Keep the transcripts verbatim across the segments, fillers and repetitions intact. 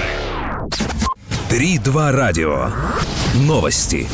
три два радио. Новости.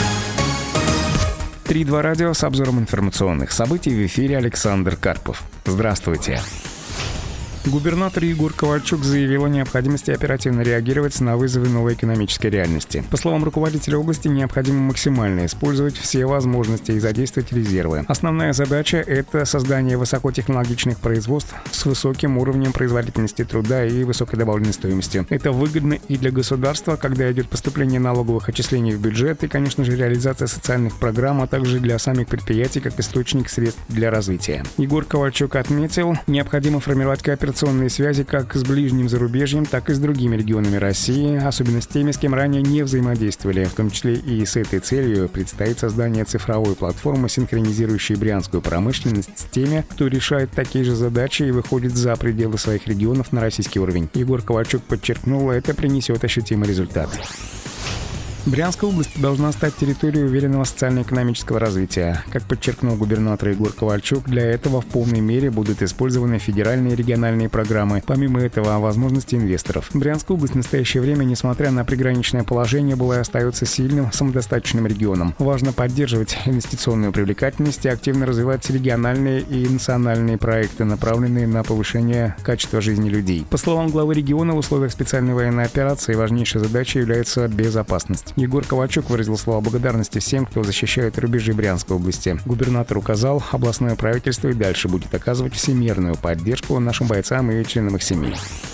три два радио с обзором информационных событий. В эфире Александр Карпов. Здравствуйте. Губернатор Егор Ковальчук заявил о необходимости оперативно реагировать на вызовы новой экономической реальности. По словам руководителя области, необходимо максимально использовать все возможности и задействовать резервы. Основная задача – это создание высокотехнологичных производств с высоким уровнем производительности труда и высокой добавленной стоимостью. Это выгодно и для государства, когда идет поступление налоговых отчислений в бюджет и, конечно же, реализация социальных программ, а также для самих предприятий как источник средств для развития. Егор Ковальчук отметил, необходимо формировать кооперационные связи как с ближним зарубежьем, так и с другими регионами России, особенно с теми, с кем ранее не взаимодействовали. В том числе и с этой целью предстоит создание цифровой платформы, синхронизирующей брянскую промышленность с теми, кто решает такие же задачи и выходит за пределы своих регионов на российский уровень. Егор Ковальчук подчеркнул, это принесет ощутимый результат. Брянская область должна стать территорией уверенного социально-экономического развития. Как подчеркнул губернатор Егор Ковальчук, для этого в полной мере будут использованы федеральные и региональные программы. Помимо этого, возможности инвесторов. Брянская область в настоящее время, несмотря на приграничное положение, была и остается сильным, самодостаточным регионом. Важно поддерживать инвестиционную привлекательность и активно развивать региональные и национальные проекты, направленные на повышение качества жизни людей. По словам главы региона, в условиях специальной военной операции важнейшей задачей является безопасность. Егор Ковальчук выразил слова благодарности всем, кто защищает рубежи Брянской области. Губернатор указал, областное правительство и дальше будет оказывать всемирную поддержку нашим бойцам и членам их семей.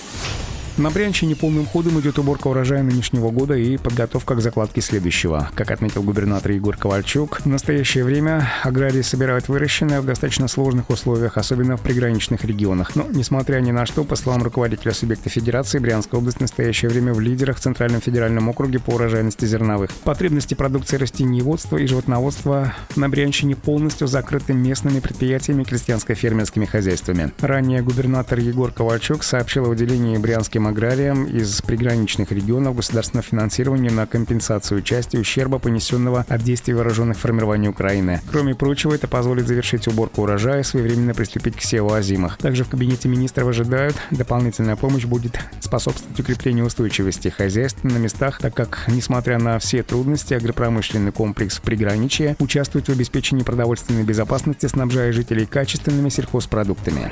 На Брянщине полным ходом идет уборка урожая нынешнего года и подготовка к закладке следующего. Как отметил губернатор Егор Ковальчук, в настоящее время аграрии собирают выращенное в достаточно сложных условиях, особенно в приграничных регионах. Но, несмотря ни на что, по словам руководителя субъекта федерации, Брянская область в настоящее время в лидерах в Центральном федеральном округе по урожайности зерновых. Потребности продукции растениеводства и животноводства на Брянщине полностью закрыты местными предприятиями и крестьянско-фермерскими хозяйствами. Ранее губернатор Егор Ковальчук сообщил о выделении брянским аграриям из приграничных регионов государственного финансирования на компенсацию части ущерба, понесенного от действий вооруженных формирований Украины. Кроме прочего, это позволит завершить уборку урожая и своевременно приступить к севу озимых. Также в кабинете министров ожидают, дополнительная помощь будет способствовать укреплению устойчивости хозяйств на местах, так как, несмотря на все трудности, агропромышленный комплекс в приграничье участвует в обеспечении продовольственной безопасности, снабжая жителей качественными сельхозпродуктами.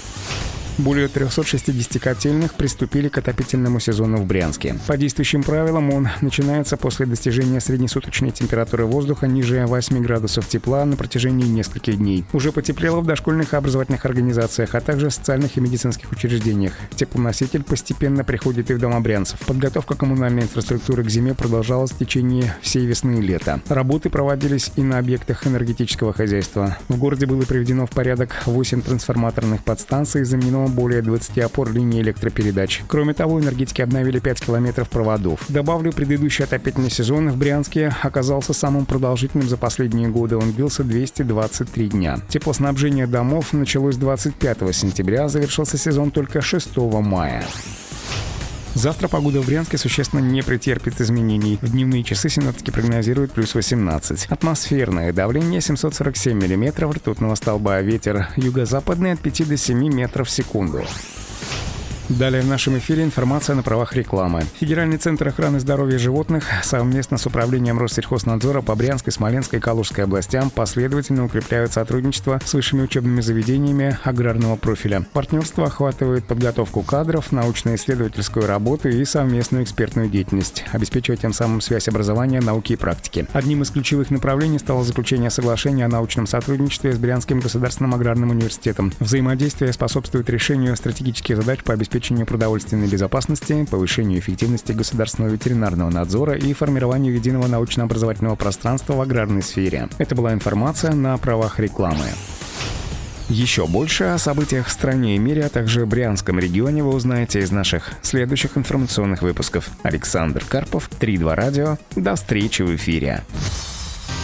Более трехсот шестидесяти котельных приступили к отопительному сезону в Брянске. По действующим правилам он начинается после достижения среднесуточной температуры воздуха ниже восьми градусов тепла на протяжении нескольких дней. Уже потеплело в дошкольных и образовательных организациях, а также в социальных и медицинских учреждениях. Теплоноситель постепенно приходит и в дома брянцев. Подготовка коммунальной инфраструктуры к зиме продолжалась в течение всей весны и лета. Работы проводились и на объектах энергетического хозяйства. В городе было приведено в порядок восемь трансформаторных подстанций, заменено более двадцати опор линии электропередач. Кроме того, энергетики обновили пять километров проводов. Добавлю, предыдущий отопительный сезон в Брянске оказался самым продолжительным за последние годы. Он длился двести двадцать три дня. Теплоснабжение домов началось двадцать пятого сентября, а завершился сезон только шестого мая. Завтра погода в Брянске существенно не претерпит изменений. В дневные часы синоптики прогнозируют плюс восемнадцать. Атмосферное давление семьсот сорок семь миллиметров ртутного столба. Ветер юго-западный от пяти до семи метров в секунду. Далее в нашем эфире информация на правах рекламы. Федеральный центр охраны здоровья животных совместно с управлением Россельхознадзора по Брянской, Смоленской и Калужской областям последовательно укрепляют сотрудничество с высшими учебными заведениями аграрного профиля. Партнерство охватывает подготовку кадров, научно-исследовательскую работу и совместную экспертную деятельность, обеспечивая тем самым связь образования, науки и практики. Одним из ключевых направлений стало заключение соглашения о научном сотрудничестве с Брянским государственным аграрным университетом. Взаимодействие способствует решению стратегических задач по обеспечению обеспечению продовольственной безопасности, повышению эффективности государственного ветеринарного надзора и формированию единого научно-образовательного пространства в аграрной сфере. Это была информация на правах рекламы. Еще больше о событиях в стране и мире, а также в Брянском регионе вы узнаете из наших следующих информационных выпусков. Александр Карпов, три два радио. До встречи в эфире.